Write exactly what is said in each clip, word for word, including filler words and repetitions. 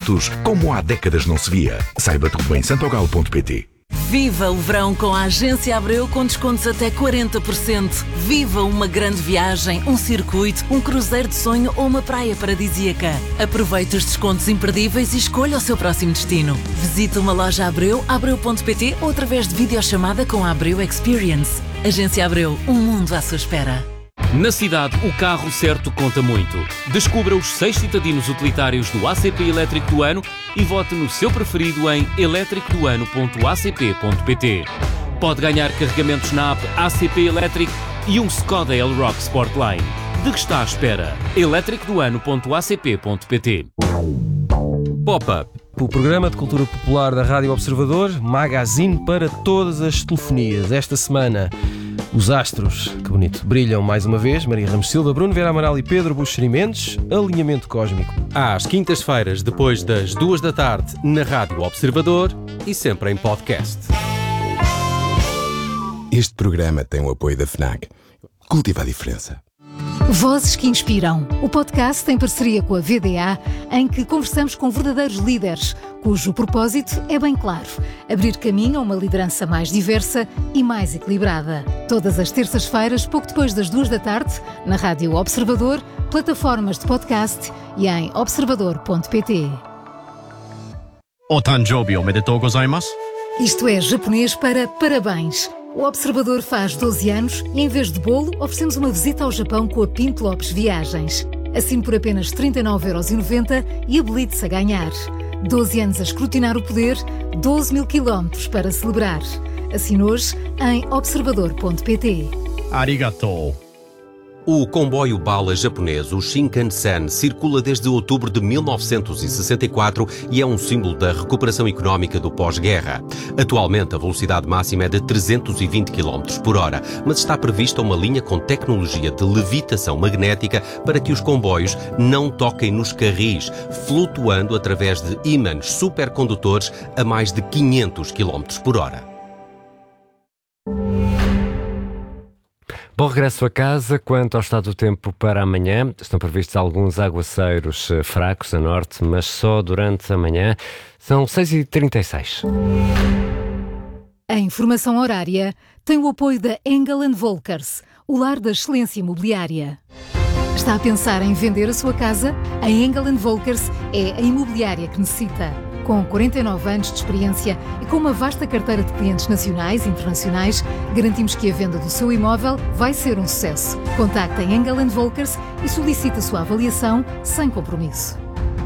produtos como há décadas não se via. Saiba tudo em santogal ponto pt. Viva o verão com a Agência Abreu com descontos até quarenta por cento. Viva uma grande viagem, um circuito, um cruzeiro de sonho ou uma praia paradisíaca. Aproveite os descontos imperdíveis e escolha o seu próximo destino. Visite uma loja Abreu, abreu ponto pt ou através de videochamada com a Abreu Experience. Agência Abreu, um mundo à sua espera. Na cidade, o carro certo conta muito. Descubra os seis citadinos utilitários do A C P Elétrico do Ano e vote no seu preferido em elétrico do ano ponto a c p ponto p t. Pode ganhar carregamentos na app A C P Elétrico e um Skoda Elroq Sportline. De que está à espera? elétrico do ano ponto a c p ponto p t. Pop-up, o programa de cultura popular da Rádio Observador, magazine para todas as telefonias. Esta semana, os astros, que bonito, brilham mais uma vez. Maria Ramos Silva, Bruno Vera Amaral e Pedro Buxeri Mendes. Alinhamento cósmico. Às quintas-feiras, depois das duas da tarde, na Rádio Observador e sempre em podcast. Este programa tem o apoio da FNAC. Cultiva a diferença. Vozes que Inspiram, o podcast em parceria com a V D A, em que conversamos com verdadeiros líderes, cujo propósito é bem claro: abrir caminho a uma liderança mais diversa e mais equilibrada. Todas as terças-feiras, pouco depois das duas da tarde, na Rádio Observador, plataformas de podcast e em observador ponto p t. Otanjobi omedetou gozaimasu. Isto é japonês para parabéns. O Observador faz doze anos e, em vez de bolo, oferecemos uma visita ao Japão com a Pinto Lopes Viagens. Assine por apenas trinta e nove euros e noventa e habilite-se a ganhar. doze anos a escrutinar o poder, doze mil quilómetros para celebrar. Assine hoje em observador ponto p t. Arigatou. O comboio bala japonês, o Shinkansen, circula desde outubro de mil novecentos e sessenta e quatro e é um símbolo da recuperação económica do pós-guerra. Atualmente, a velocidade máxima é de trezentos e vinte quilómetros por hora, mas está prevista uma linha com tecnologia de levitação magnética para que os comboios não toquem nos carris, flutuando através de ímãs supercondutores a mais de quinhentos quilómetros por hora. Bom regresso a casa. Quanto ao estado do tempo para amanhã, estão previstos alguns aguaceiros fracos a norte, mas só durante a manhã. São seis e trinta e seis. A informação horária tem o apoio da Engel and Volkers, o lar da excelência imobiliária. Está a pensar em vender a sua casa? A Engel and Volkers é a imobiliária que necessita. Com quarenta e nove anos de experiência e com uma vasta carteira de clientes nacionais e internacionais, garantimos que a venda do seu imóvel vai ser um sucesso. Contacte a Engel and Volkers e solicite a sua avaliação sem compromisso.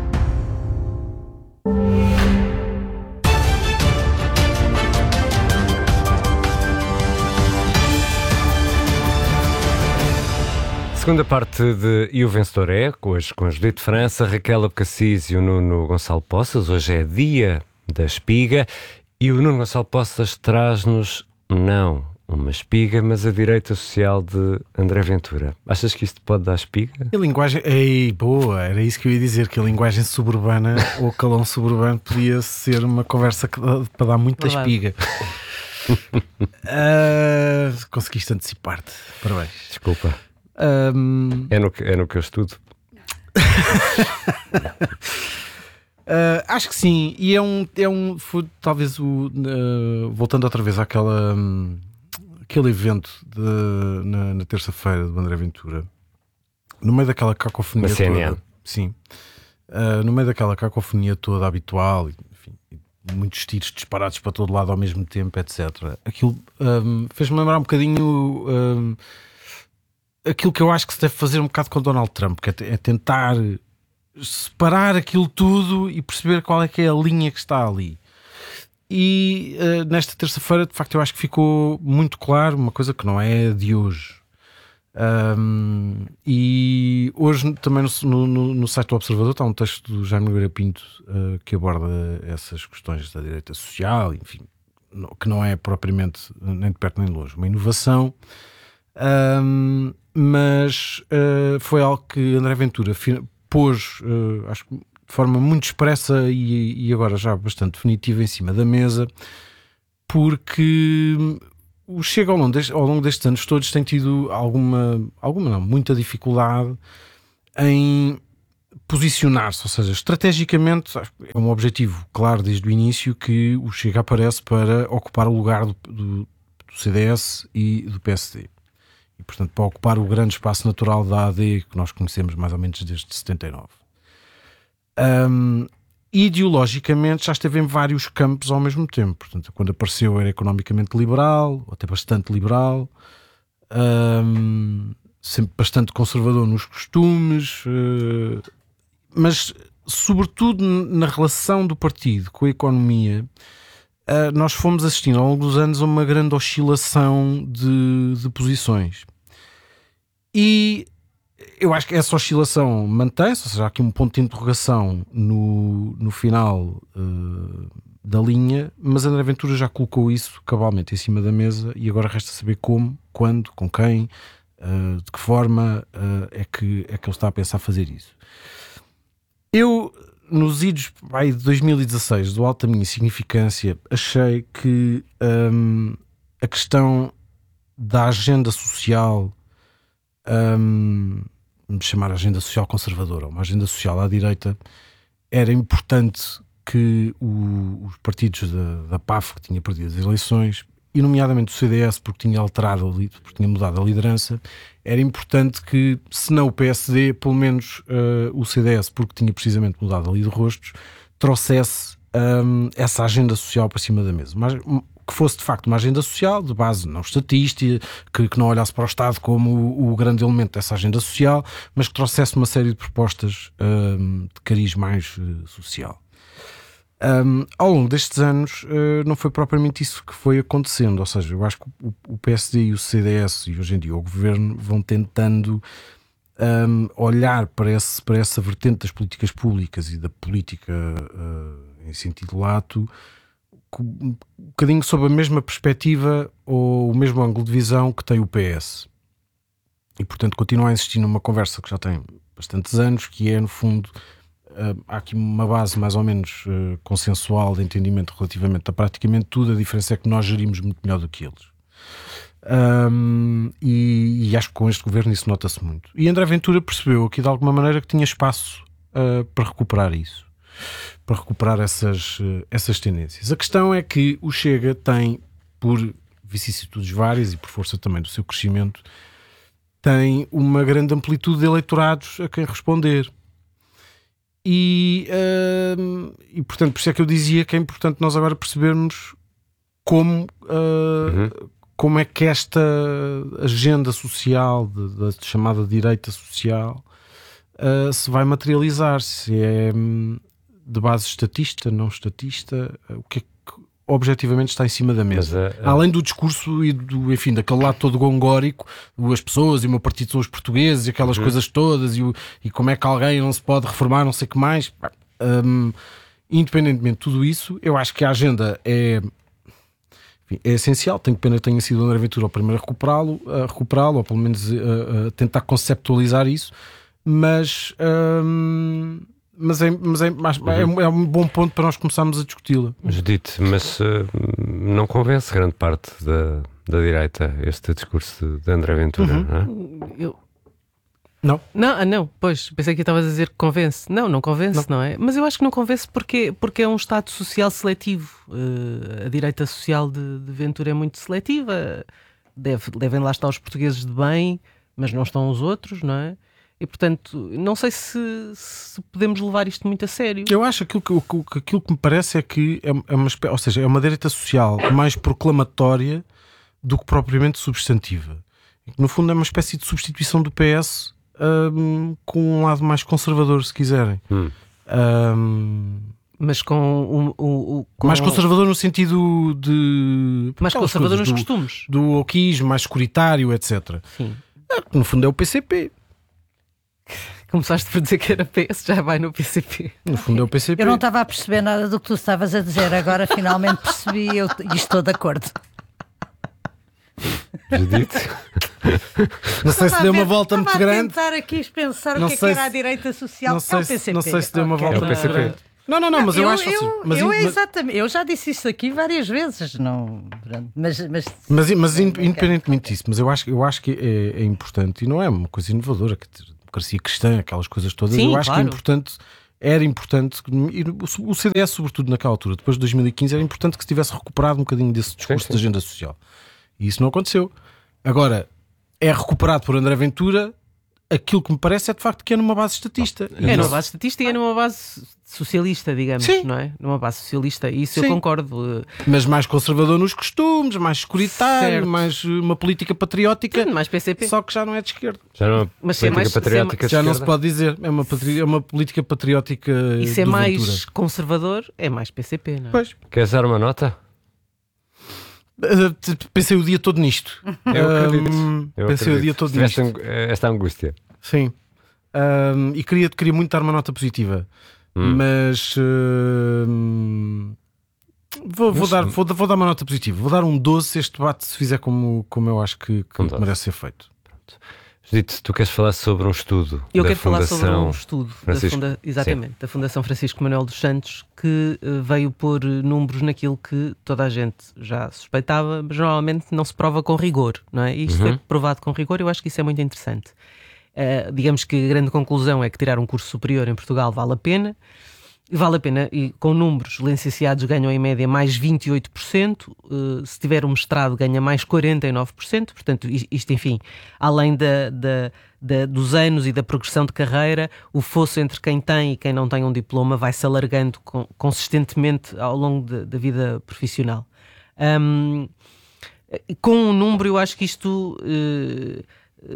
Segunda parte de E o Vencedor é, hoje com a Judite França, Raquel Abcacis e o Nuno Gonçalo Poças. Hoje é dia da espiga e o Nuno Gonçalo Poças traz-nos, não uma espiga, mas a direita social de André Ventura. Achas que isto pode dar espiga? A linguagem... Ei, boa, era isso que eu ia dizer, que a linguagem suburbana ou calão suburbano podia ser uma conversa que, para dar muita Verdade. espiga. uh, conseguiste antecipar-te, parabéns. Desculpa. Um... É, no que, é no que eu estudo. uh, acho que sim. E é um, é um foi, talvez o uh, voltando outra vez àquela um, aquele evento de, na, na terça-feira do André Ventura, no meio daquela cacofonia C N N. toda, sim, uh, no meio daquela cacofonia toda habitual, enfim, muitos tiros disparados para todo lado ao mesmo tempo, etcétera. Aquilo um, fez-me lembrar um bocadinho um, aquilo que eu acho que se deve fazer um bocado com o Donald Trump, que é, é tentar separar aquilo tudo e perceber qual é que é a linha que está ali. E uh, nesta terça-feira, de facto, eu acho que ficou muito claro uma coisa que não é de hoje. Um, e hoje também no, no, no site do Observador está um texto do Jaime Nogueira Pinto uh, que aborda essas questões da direita social, enfim, no, que não é propriamente nem de perto nem de longe uma inovação. Um, mas uh, foi algo que André Ventura pôs, uh, acho que de forma muito expressa e, e agora já bastante definitiva em cima da mesa, porque o Chega ao longo, deste, ao longo destes anos todos tem tido alguma, alguma não, muita dificuldade em posicionar-se, ou seja, estrategicamente é um objetivo claro desde o início que o Chega aparece para ocupar o lugar do, do, do C D S e do P S D. E, portanto, para ocupar o grande espaço natural da A D que nós conhecemos mais ou menos desde setenta e nove. Um, ideologicamente já esteve em vários campos ao mesmo tempo. Portanto, quando apareceu era economicamente liberal, ou até bastante liberal, um, sempre bastante conservador nos costumes, uh, mas sobretudo na relação do partido com a economia, uh, nós fomos assistindo ao longo dos anos a uma grande oscilação de, de posições. E eu acho que essa oscilação mantém-se, ou seja, há aqui um ponto de interrogação no, no final uh, da linha, mas André Ventura já colocou isso cabalmente em cima da mesa e agora resta saber como, quando, com quem, uh, de que forma uh, é, que, é que ele está a pensar fazer isso. Eu, nos idos vai, de dois mil e dezasseis, do alto da minha insignificância, achei que um, a questão da agenda social, um, vamos chamar a agenda social conservadora, uma agenda social à direita, era importante que o, os partidos da, da P A F, que tinha perdido as eleições, e nomeadamente o C D S, porque tinha alterado, porque tinha mudado a liderança, era importante que, se não o P S D, pelo menos uh, o C D S, porque tinha precisamente mudado ali de rostos, trouxesse um, essa agenda social para cima da mesa. Mas que fosse de facto uma agenda social de base não estatística, que, que não olhasse para o Estado como o, o grande elemento dessa agenda social, mas que trouxesse uma série de propostas um, de cariz mais uh, social. Um, ao longo destes anos uh, não foi propriamente isso que foi acontecendo, ou seja, eu acho que o, o P S D e o C D S e hoje em dia o Governo vão tentando um, olhar para, esse, para essa vertente das políticas públicas e da política uh, em sentido lato um bocadinho sob a mesma perspectiva ou o mesmo ângulo de visão que tem o P S, e portanto continuo a insistir numa conversa que já tem bastantes anos, que é no fundo Uh, há aqui uma base mais ou menos uh, consensual de entendimento relativamente a praticamente tudo. A diferença é que nós gerimos muito melhor do que eles. Um, e, e acho que com este governo isso nota-se muito. E André Ventura percebeu aqui de alguma maneira que tinha espaço uh, para recuperar isso, para recuperar essas, uh, essas tendências. A questão é que o Chega tem, por vicissitudes várias e por força também do seu crescimento, tem uma grande amplitude de eleitorados a quem responder. E, uh, e portanto, por isso é que eu dizia que é importante nós agora percebermos como, uh, uhum. como é que esta agenda social, da chamada direita social, uh, se vai materializar, se é de base estatista, não estatista, uh, o que é que objetivamente está em cima da mesa. Mas, uh, uh... além do discurso e do, enfim, daquele lado todo gongórico, as pessoas e o meu partido são os portugueses e aquelas uhum. coisas todas, e, o, e como é que alguém não se pode reformar, não sei o que mais. Um, independentemente de tudo isso, eu acho que a agenda é, enfim, é essencial. Tenho pena que tenha sido o André Ventura o primeiro a recuperá-lo, a recuperá-lo ou pelo menos a, a tentar conceptualizar isso, mas... Um, Mas, é, mas, é, mas uhum. é, é um bom ponto para nós começarmos a discuti-la. Judite, mas uh, não convence grande parte da, da direita este discurso de André Ventura, uhum. não é? Eu... Não? Não, não, pois, pensei que estavas a dizer que convence. Não, não convence, não. não é? Mas eu acho que não convence porque, porque é um Estado social seletivo. Uh, a direita social de, de Ventura é muito seletiva. Deve, devem lá estar os portugueses de bem, mas não estão os outros, não é? E, portanto, não sei se, se podemos levar isto muito a sério. Eu acho que aquilo que, aquilo que me parece é que é, é uma, ou seja, é uma direita social mais proclamatória do que propriamente substantiva. No fundo é uma espécie de substituição do P S um, com um lado mais conservador, se quiserem. Hum. Um, Mas com o, o, o com... mais conservador no sentido de... Mais conservador nos do, costumes. Do oquismo, mais securitário, etcétera. Sim. É, no fundo é o P C P. Começaste por dizer que era P S, já vai no P C P. No fundo é o P C P. Eu não estava a perceber nada do que tu estavas a dizer, agora finalmente percebi eu, e estou de acordo. Judite? Não sei se deu uma volta muito grande. Estava a tentar aqui pensar não o que, é que era a direita social. Não sei, é o P C P. Não sei se deu uma okay. volta é o P C P. muito grande. Não, não, não, mas eu, eu acho... Eu, mas, eu, mas, exatamente, eu já disse isso aqui várias vezes, não, mas, mas, mas, mas independentemente disso, mas eu acho, eu acho que é, é importante e não é uma coisa inovadora, que democracia cristã, aquelas coisas todas. Sim, eu acho claro. que é importante, era importante, e o C D S, sobretudo naquela altura, depois de dois mil e quinze, era importante que se tivesse recuperado um bocadinho desse discurso Sim, sim. de agenda social. E isso não aconteceu. Agora, é recuperado por André Ventura. Aquilo que me parece é de facto que é numa base estatista. É numa base estatística e é numa base socialista, digamos, Sim. não é? Numa base socialista, e isso Sim. eu concordo. Mas mais conservador nos costumes, mais securitário, Certo. mais uma política patriótica, Mais P C P. só que já não é de esquerda. Já não é Mas se é política mais- se é patriótica de Já não se esquerda? pode dizer, é uma, patri- é uma política patriótica E se é do mais Ventura. conservador, é mais P C P, não é? Pois. Queres dar uma nota? Uh, t- Pensei o dia todo nisto. Eu acredito. Um, Eu pensei acredito. o dia todo Tiveste nisto. ang- esta angústia. Sim. Um, e queria, queria muito dar uma nota positiva. Hum. Mas um, vou, vou, Mas- dar, vou, vou dar uma nota positiva. Vou dar um doze se este debate se fizer como, como eu acho que, que Um doze. merece ser feito. Judite, tu queres falar sobre um estudo Eu da quero falar Fundação sobre um estudo da, Francisco- funda, exatamente, da Fundação Francisco Manuel dos Santos, que eh, veio pôr eh, números naquilo que toda a gente já suspeitava, mas normalmente não se prova com rigor, não é? E isto Uhum. foi provado com rigor, eu acho que isso é muito interessante. Eh, digamos que a grande conclusão é que tirar um curso superior em Portugal vale a pena. Vale a pena, e com números, licenciados ganham em média mais vinte e oito por cento, uh, se tiver um mestrado ganha mais quarenta e nove por cento, portanto isto, enfim, além da, da, da, dos anos e da progressão de carreira, o fosso entre quem tem e quem não tem um diploma vai-se alargando com, consistentemente ao longo de, da vida profissional. Um, com um número eu acho que isto uh,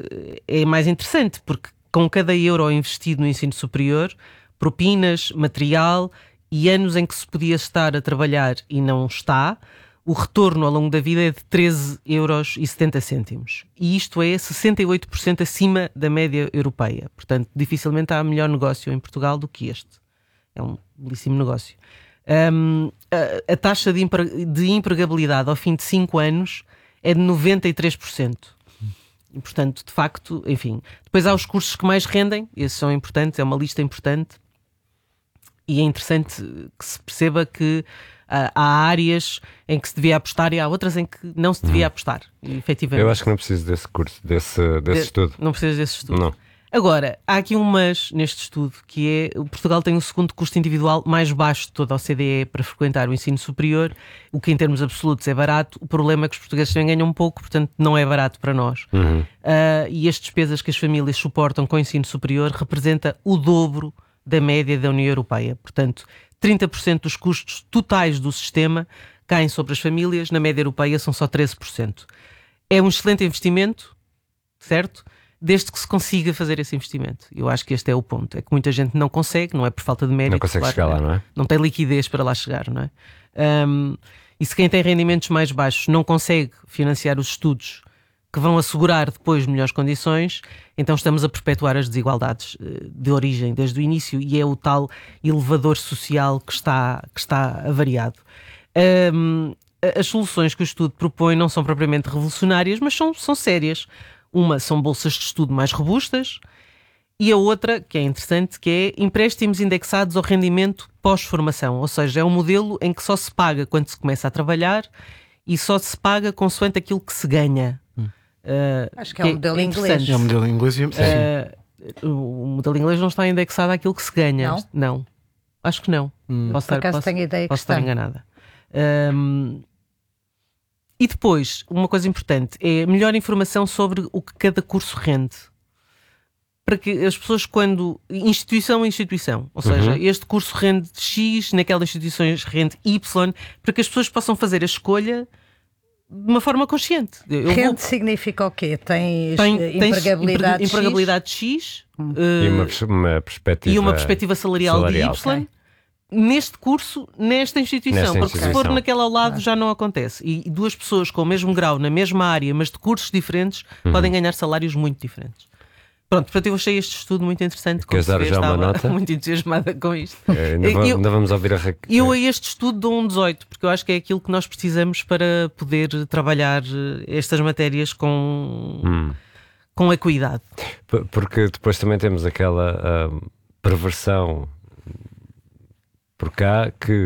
é mais interessante, porque com cada euro investido no ensino superior, propinas, material e anos em que se podia estar a trabalhar e não está, o retorno ao longo da vida é de treze euros e setenta cêntimos. E isto é sessenta e oito por cento acima da média europeia. Portanto, dificilmente há melhor negócio em Portugal do que este. É um belíssimo negócio. Um, a, a taxa de, empre, de empregabilidade ao fim de cinco anos é de noventa e três por cento. E, portanto, de facto, enfim. Depois há os cursos que mais rendem, esses são importantes, é uma lista importante. E é interessante que se perceba que uh, há áreas em que se devia apostar e há outras em que não se devia apostar. E, efetivamente. Eu acho que não preciso desse curso, desse, desse De- estudo. Não precisas desse estudo. Não. Agora, há aqui um mas neste estudo, que é: o Portugal tem o segundo custo individual mais baixo de toda a O C D E para frequentar o ensino superior, o que em termos absolutos é barato. O problema é que os portugueses também ganham um pouco, portanto não é barato para nós. Uhum. Uh, e as despesas que as famílias suportam com o ensino superior representa o dobro da média da União Europeia. Portanto, trinta por cento dos custos totais do sistema caem sobre as famílias, na média europeia são só treze por cento. É um excelente investimento, certo? Desde que se consiga fazer esse investimento. Eu acho que este é o ponto. É que muita gente não consegue, não é por falta de mérito. Não consegue chegar lá, não é? Não tem liquidez para lá chegar, não é? Um, e se quem tem rendimentos mais baixos não consegue financiar os estudos que vão assegurar depois melhores condições, então estamos a perpetuar as desigualdades eh, de origem desde o início, e é o tal elevador social que está, que está avariado. Um, as soluções que o estudo propõe não são propriamente revolucionárias, mas são, são sérias. Uma são bolsas de estudo mais robustas, e a outra, que é interessante, que é empréstimos indexados ao rendimento pós-formação, ou seja, é um modelo em que só se paga quando se começa a trabalhar e só se paga consoante aquilo que se ganha. Hum. Uh, Acho que é um modelo inglês. É um modelo inglês. Sim. Uh, o modelo inglês não está indexado àquilo que se ganha. Não? Não. Acho que não. Hum. Posso Por estar, acaso posso, tenho a ideia que posso estar está. enganada. Um, e depois, uma coisa importante é melhor informação sobre o que cada curso rende. Para que as pessoas, quando... instituição a instituição, ou seja, Uhum. este curso rende X, naquelas instituições rende Y, para que as pessoas possam fazer a escolha de uma forma consciente. Eu vou- Rende significa o quê? Tens, tem, eh, tens empregabilidade, empre- empregabilidade X, eh, E uma, pers- uma perspectiva, e uma perspectiva salarial, salarial. de Y, neste curso, nesta instituição. Nesta Porque se instituição. for naquela ao lado já não acontece. E duas pessoas com o mesmo grau, na mesma área, mas de cursos diferentes, Uhum. podem ganhar salários muito diferentes. Pronto, portanto eu achei este estudo muito interessante. Como Queres se dar vê, já uma estava nota? muito entusiasmada com isto. Eh, ainda, va- Eu- ainda vamos ouvir a Raquel. Eu a este estudo dou um dezoito, porque eu acho que é aquilo que nós precisamos para poder trabalhar eh, estas matérias com, Hum. com equidade. P- Porque depois também temos aquela ah, perversão por cá que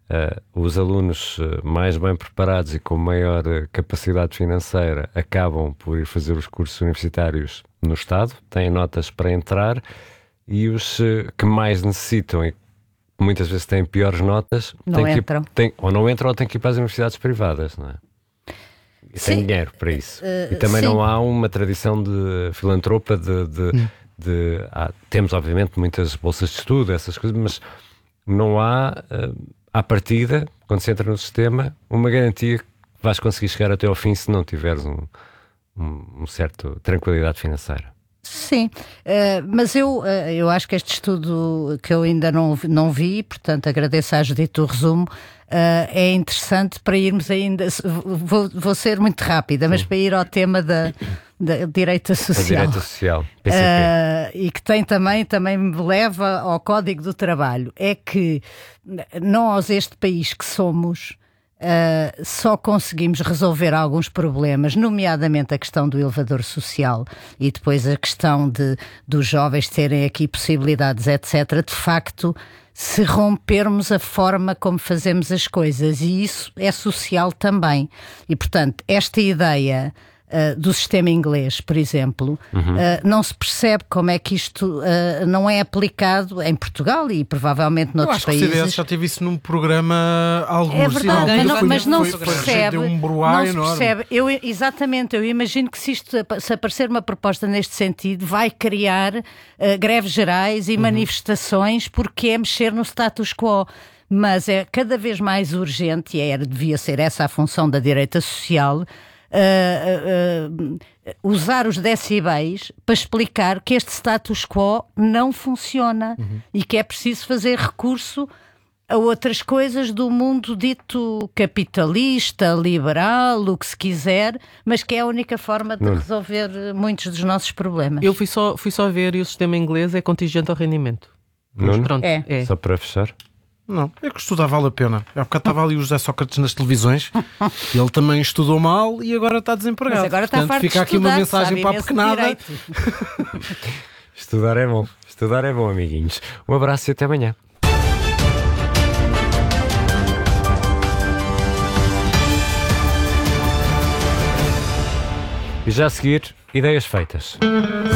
uh, os alunos uh, mais bem preparados e com maior uh, capacidade financeira acabam por ir fazer os cursos universitários no Estado, têm notas para entrar, e os uh, que mais necessitam e muitas vezes têm piores notas, não têm entram. Que ir, têm, ou não entram ou têm que ir para as universidades privadas, não é? E tem dinheiro para isso. Uh, e também sim. não há uma tradição de filantropa de... de, hum. de há, temos, obviamente, muitas bolsas de estudo, essas coisas, mas não há, uh, à partida, quando se entra no sistema, uma garantia que vais conseguir chegar até ao fim se não tiveres um, um, um certo tranquilidade financeira. Sim, uh, mas eu, uh, eu acho que este estudo que eu ainda não, não vi, portanto agradeço a Judite o resumo, uh, é interessante para irmos ainda, vou, vou ser muito rápida, mas para ir ao tema da, da direita social. A direita social, P C P. Uh, e que tem também, também me leva ao Código do Trabalho, é que nós, este país que somos, Uh, só conseguimos resolver alguns problemas, nomeadamente a questão do elevador social e depois a questão de, dos jovens terem aqui possibilidades, etcétera, de facto, se rompermos a forma como fazemos as coisas, e isso é social também. E, portanto, esta ideia uh, do sistema inglês, por exemplo, uhum. uh, não se percebe como é que isto uh, não é aplicado em Portugal e provavelmente noutros países. Eu acho que o C D S já teve isso num programa algo é verdade, mas não, foi, mas não foi, se foi, percebe. Foi um não se enorme. percebe. Eu, exatamente, eu imagino que se, isto, se aparecer uma proposta neste sentido, vai criar uh, greves gerais e uhum. manifestações, porque é mexer no status quo. Mas é cada vez mais urgente, e era, devia ser essa a função da direita social, Uh, uh, uh, usar os decibéis para explicar que este status quo não funciona uhum. e que é preciso fazer recurso a outras coisas do mundo dito capitalista, liberal, o que se quiser, mas que é a única forma de não. resolver muitos dos nossos problemas. Eu fui só, fui só ver, e o sistema inglês é contingente ao rendimento. Não, pronto, é. é. Só para fechar. Não, é que estudar vale a pena. Há bocado estava ali o José Sócrates nas televisões, ele também estudou mal e agora está desempregado. Mas agora está Portanto, farto fica de aqui estudar, uma mensagem para a pequenada. Estudar é bom, estudar é bom, amiguinhos. Um abraço e até amanhã. E já a seguir, ideias feitas.